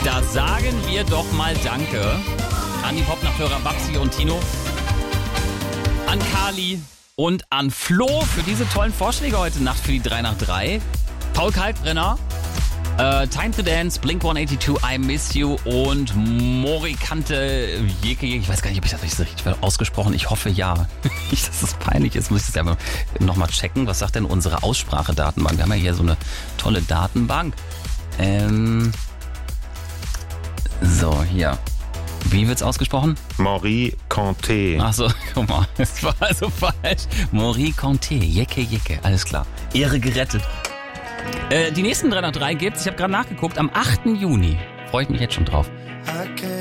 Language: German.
Da sagen wir doch mal Danke an die Popnachthörer Babsi und Tino, an Kali und an Flo für diese tollen Vorschläge heute Nacht für die 3 nach 3. Paul Kalkbrenner, Time to Dance, Blink-182, I Miss You und Morikante Jeke. Ich weiß gar nicht, ob ich das richtig ausgesprochen. Ich hoffe ja. Nicht, dass das peinlich ist, muss ich das ja nochmal checken. Was sagt denn unsere Aussprachedatenbank? Wir haben ja hier so eine tolle Datenbank. So, hier. Wie wird's ausgesprochen? Marie Conté. Ach so, guck mal, das war also falsch. Marie Conté, Jecke, alles klar. Ehre gerettet. Die nächsten 3 nach 3 gibt's, ich habe gerade nachgeguckt, am 8. Juni. Freue ich mich jetzt schon drauf.